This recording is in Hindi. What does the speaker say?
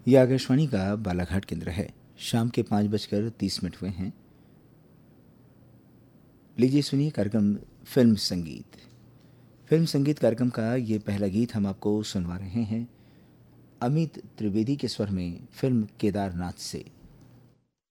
यह आकाशवाणी का बालाघाट केंद्र है। शाम के 5:30 हुए हैं। लीजिए सुनिए कार्यक्रम फिल्म संगीत। फिल्म संगीत कार्यक्रम का ये पहला गीत हम आपको सुनवा रहे हैं अमित त्रिवेदी के स्वर में फिल्म केदारनाथ से।